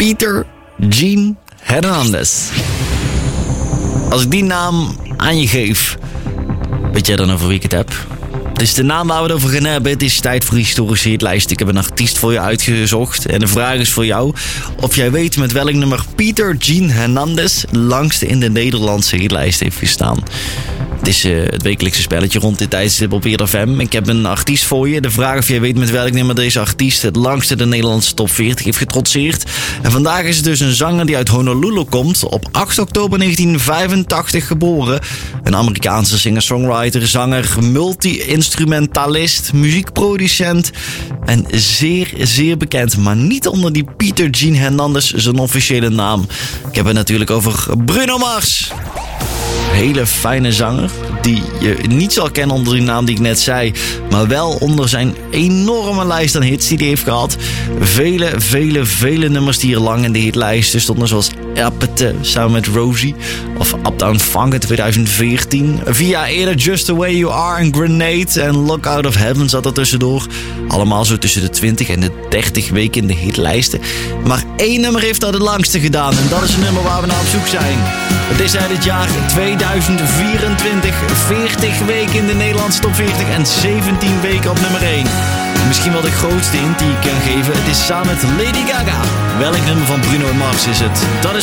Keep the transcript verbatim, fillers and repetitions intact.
Peter Gene Hernandez. Als ik die naam aan je geef, weet jij dan over wie ik het heb? Het is de naam waar we het over gaan hebben. Het is tijd voor historische hitlijst. Ik heb een artiest voor je uitgezocht. En de vraag is voor jou of jij weet met welk nummer Peter Gene Hernandez langste in de Nederlandse hitlijst heeft gestaan. Het is uh, het wekelijkse spelletje rond dit tijdstip op Weerder F M. Ik heb een artiest voor je. De vraag of jij weet met welk nummer deze artiest het langste de Nederlandse top veertig heeft getrotseerd. En vandaag is het dus een zanger die uit Honolulu komt. Op acht oktober negentien vijfentachtig geboren. Een Amerikaanse singer-songwriter, zanger, multi-instrumentalist, muziekproducent. En zeer, zeer bekend. Maar niet onder die Peter Gene Hernandez, zijn officiële naam. Ik heb het natuurlijk over Bruno Mars. Hele fijne zanger die je niet zal kennen onder die naam die ik net zei, maar wel onder zijn enorme lijst aan hits die hij heeft gehad. Vele, vele, vele nummers die hier lang in de hitlijsten stonden, zoals Appete samen met Rosie of Uptown Funk in twintig veertien. Via eerder Just The Way You Are en Grenade en Look Out of Heaven zat er tussendoor. Allemaal zo tussen de twintig en de dertig weken in de hitlijsten. Maar één nummer heeft dat het langste gedaan en dat is een nummer waar we naar op zoek zijn. Het is uit het jaar tweeduizend vierentwintig, veertig weken in de Nederlandse top veertig en zeventien weken op nummer één. Misschien wel de grootste hint die ik kan geven. Het is samen met Lady Gaga. Welk nummer van Bruno Mars is het? Dat is